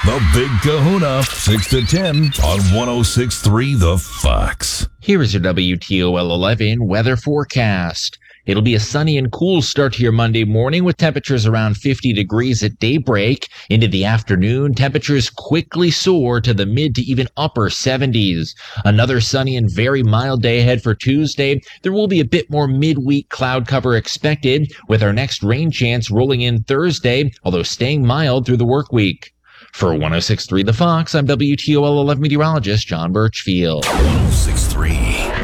The Big Kahuna, 6 to 10 on 106.3 The Fox. Here is your WTOL 11 weather forecast. It'll be a sunny and cool start to your Monday morning with temperatures around 50 degrees at daybreak. Into the afternoon, temperatures quickly soar to the mid to even upper 70s. Another sunny and very mild day ahead for Tuesday. There will be a bit more midweek cloud cover expected, with our next rain chance rolling in Thursday, although staying mild through the work week. For 106.3 The Fox, I'm WTOL 11 meteorologist John Birchfield. 106.3